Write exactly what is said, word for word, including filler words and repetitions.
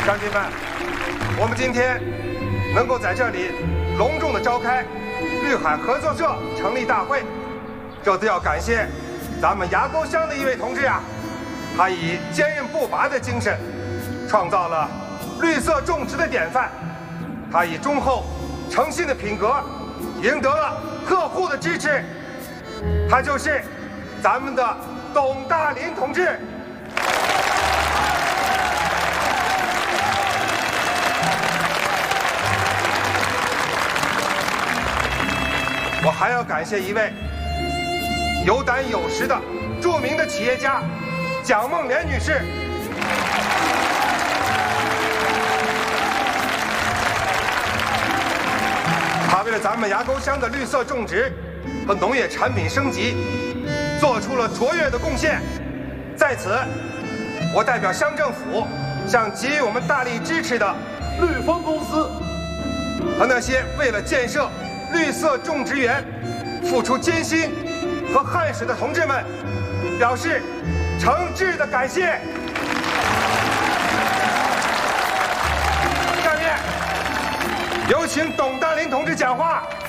乡亲们，我们今天能够在这里隆重的召开绿海合作社成立大会，这都要感谢咱们牙沟乡的一位同志啊，他以坚韧不拔的精神，创造了绿色种植的典范。他以忠厚诚信的品格，赢得了客户的支持。他就是咱们的董大林同志。我还要感谢一位有胆有识的著名的企业家蒋梦莲女士。她为了咱们牙沟乡的绿色种植和农业产品升级，做出了卓越的贡献。在此，我代表乡政府向给予我们大力支持的绿丰公司和那些为了建设绿色种植园付出艰辛和汗水的同志们表示诚挚的感谢。下面有请董大林同志讲话。